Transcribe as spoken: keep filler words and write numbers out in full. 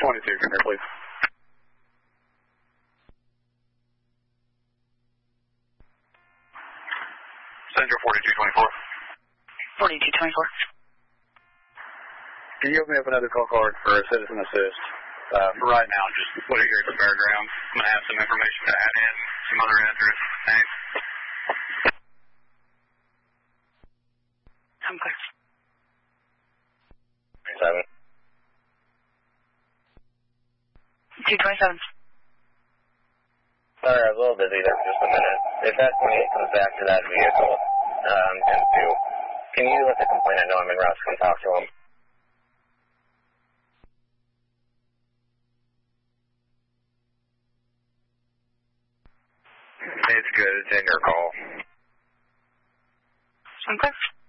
twenty-two, come here, please. Central forty-two twenty-four. forty-two twenty-four. Can you open me up another call card for a citizen assist? Uh, for right now, just put it here at the fairgrounds. I'm going to have some information to add in, some other address. Thanks. I'm clear. Seven. two twenty-seven. Sorry, I was a little busy there for just a minute. If that twenty-eight comes back to that vehicle, um, ten two, can you let the complainant know I'm in route to come talk to him? It's good. It's in your call. I'm clear.